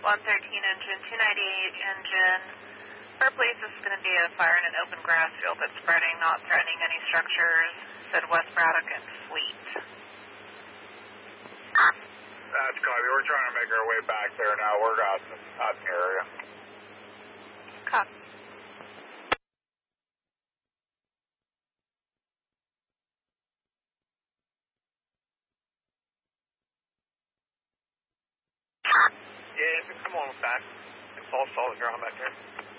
engine, 298 engine. For police, this is going to be a fire in an open grass field that's spreading, not threatening any structures. Said West Braddock and Fleet. That's copy. We're trying to make our way back there now. We're out in the area. Copy. Yeah, come on back. It's all solid ground back there.